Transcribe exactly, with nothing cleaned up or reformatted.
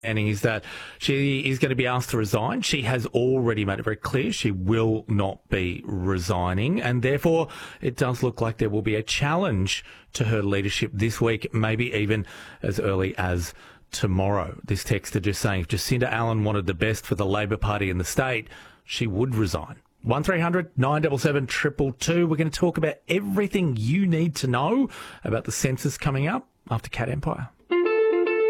Is that she is going to be asked to resign. She has already made it very clear she will not be resigning, and therefore it does look like there will be a challenge to her leadership this week, maybe even as early as tomorrow. This texter just saying if Jacinda Allen wanted the best for the Labor Party in the state, she would resign. one three hundred nine seven seven two two two. We're going to talk about everything you need to know about the census coming up after Cat Empire.